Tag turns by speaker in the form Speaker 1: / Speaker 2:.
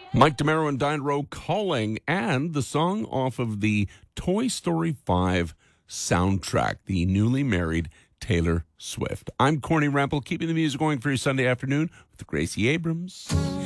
Speaker 1: Mike DeMero and Diane Rowe Calling, and the song off of the Toy Story 5 soundtrack, the newly married Taylor Swift. I'm Corny Rample, keeping the music going for your Sunday afternoon with Gracie Abrams.